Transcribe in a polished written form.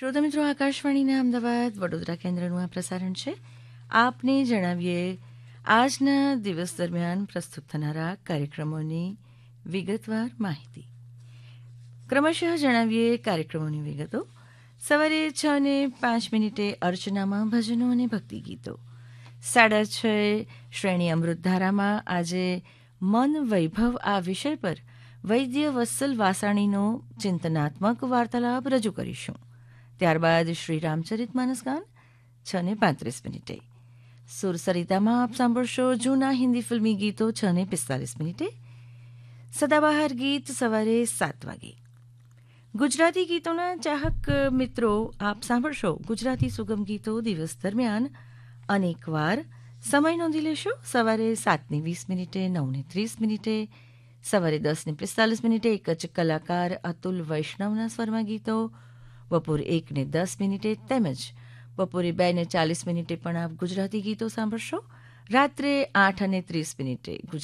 શ્રોતા મિત્રો, આકાશવાણીના અમદાવાદ વડોદરા કેન્દ્રનું આ પ્રસારણ છે. આપને જણાવીએ આજના દિવસ દરમિયાન પ્રસ્તુત થનારા કાર્યક્રમોની વિગતવાર માહિતી. ક્રમશઃ જણાવીએ કાર્યક્રમોની વિગતો. સવારે 6:05 અર્ચનામાં ભજનો અને ભક્તિ ગીતો. 6:30 શ્રેણી અમૃતધારામાં આજે મન વૈભવ આ વિષય પર વૈદ્ય વત્સલ વાસાણીનો ચિંતનાત્મક વાર્તાલાપ રજૂ કરીશું. ત્યારબાદ શ્રી રામચરિત માનસ ગાન 6:35. સુરસરિતામાં આપ સાંભળશો જૂના હિન્દી ફિલ્મી ગીતો 6:45. સદાબહાર ગીત સવારે 7 વાગે. ગુજરાતી ગીતોના ચાહક મિત્રો, આપ સાંભળશો ગુજરાતી સુગમ ગીતો દિવસ દરમિયાન અનેકવાર. સમય નોંધી લેશો. સવારે 7:20, 9:30, સવારે 10:45 એક જ કલાકાર અતુલ વૈષ્ણવના સ્વરમાં ગીતો, બપોરે 1:10 તેમજ બપોરે 2:40 પણ આપ ગુજરાતી ગીતો સાંભળશો. રાત્રે 8:30